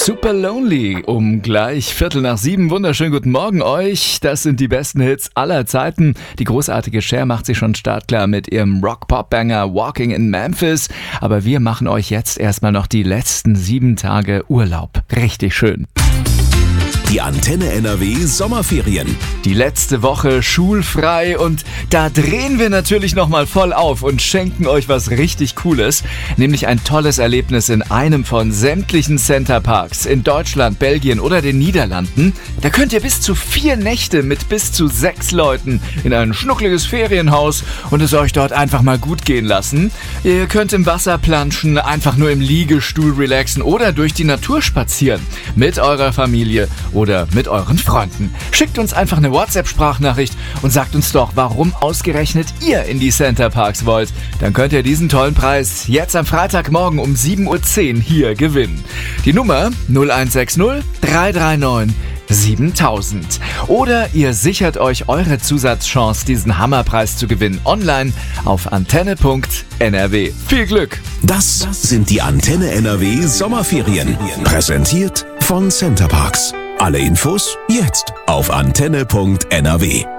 Super Lonely um gleich 6:15. Wunderschönen guten Morgen euch. Das sind die besten Hits aller Zeiten. Die großartige Cher macht sich schon startklar mit ihrem Rock-Pop-Banger Walking in Memphis. Aber wir machen euch jetzt erstmal noch die letzten 7 Tage Urlaub. Richtig schön. Die Antenne NRW Sommerferien. Die letzte Woche schulfrei und da drehen wir natürlich nochmal voll auf und schenken euch was richtig Cooles, nämlich ein tolles Erlebnis in einem von sämtlichen Centerparks in Deutschland, Belgien oder den Niederlanden. Da könnt ihr bis zu 4 Nächte mit bis zu 6 Leuten in ein schnuckliges Ferienhaus und es euch dort einfach mal gut gehen lassen. Ihr könnt im Wasser planschen, einfach nur im Liegestuhl relaxen oder durch die Natur spazieren mit eurer Familie oder mit euren Freunden. Schickt uns einfach eine WhatsApp-Sprachnachricht und sagt uns doch, warum ausgerechnet ihr in die Centerparks wollt. Dann könnt ihr diesen tollen Preis jetzt am Freitagmorgen um 7:10 Uhr hier gewinnen. Die Nummer 0160 339 7000. Oder ihr sichert euch eure Zusatzchance, diesen Hammerpreis zu gewinnen, online auf antenne.nrw. Viel Glück! Das sind die Antenne NRW Sommerferien. Präsentiert von Centerparks. Alle Infos jetzt auf antenne.nrw.